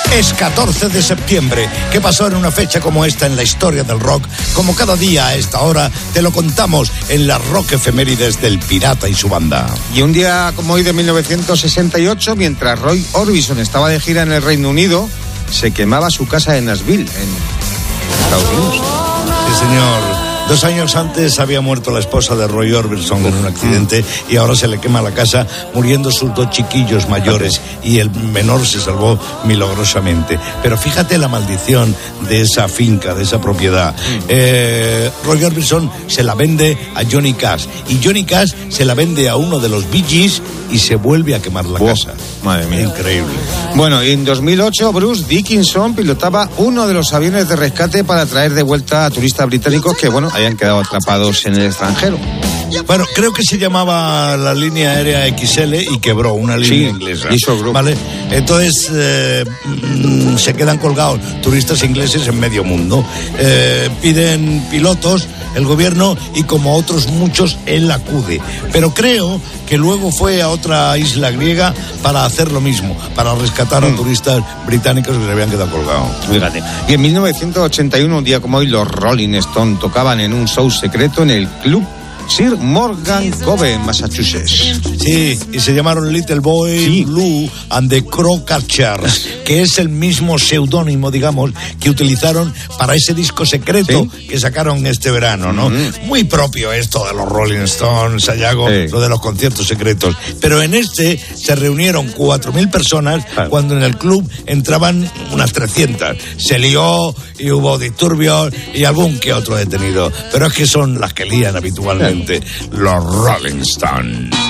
Es 14 de septiembre. ¿Qué pasó en una fecha como esta en la historia del rock? Como cada día a esta hora te lo contamos en las Rock Efemérides del Pirata y su banda. Y un día como hoy de 1968, mientras Roy Orbison estaba de gira en el Reino Unido, se quemaba su casa en Nashville, en Estados Unidos. Sí, señor. 2 años antes había muerto la esposa de Roy Orbison en un accidente y ahora se le quema la casa, muriendo sus 2 chiquillos mayores, y el menor se salvó milagrosamente. Pero fíjate la maldición de esa finca, de esa propiedad. Roy Orbison se la vende a Johnny Cash y Johnny Cash se la vende a uno de los Bee Gees y se vuelve a quemar la casa. Madre mía. Increíble. Bueno, y en 2008 Bruce Dickinson pilotaba uno de los aviones de rescate para traer de vuelta a turistas británicos que, bueno, habían quedado atrapados en el extranjero. Bueno, creo que se llamaba la línea aérea XL y quebró, una línea inglesa. ¿Vale? Entonces se quedan colgados turistas ingleses en medio mundo. Piden pilotos el gobierno y, como otros muchos, él acude. Pero creo que luego fue a otra isla griega para hacer lo mismo, para rescatar a turistas británicos que se habían quedado colgados. Fíjate. Y en 1981, un día como hoy, los Rolling Stones tocaban en un show secreto en el club Sir Morgan Cove, en Massachusetts. Sí, y se llamaron Little Boy Blue and the Crowcatchers, que es el mismo seudónimo, digamos, que utilizaron para ese disco secreto que sacaron este verano, ¿no? Muy propio esto de los Rolling Stones, Sayago, lo de los conciertos secretos. Pero en este se reunieron 4.000 personas cuando en el club entraban unas 300. Se lió y hubo disturbios y algún que otro detenido. Pero es que son las que lían habitualmente los Rolling Stones.